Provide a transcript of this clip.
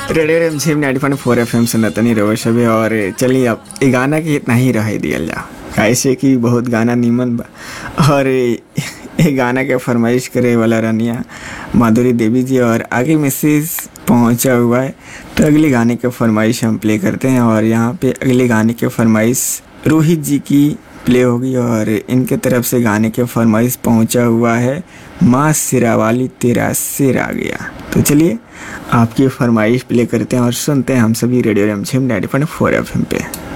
Radio रिमझिम 90.4 FM सुनत नहीं रहो सभी। और चलिए अब ये गाना के इतना ही रह दिया जाओ, कैसे कि बहुत गाना नीमन बा। और ये गाना के फरमाइश करे वाला रनिया माधुरी देवी जी, और आगे मैसेज पहुंचा हुआ है। तो अगले गाने के फरमाइश हम प्ले करते हैं। और यहाँ पे अगले गाने के फरमाइश रोहित जी की प्ले होगी, और इनके तरफ से गाने के फरमाइश पहुंचा हुआ है माँ सिरा वाली तेरा सिर आ गया। तो चलिए आपकी फरमाइश प्ले करते हैं और सुनते हैं हम सभी रेडियो रिमझिम 90.4 FM पे।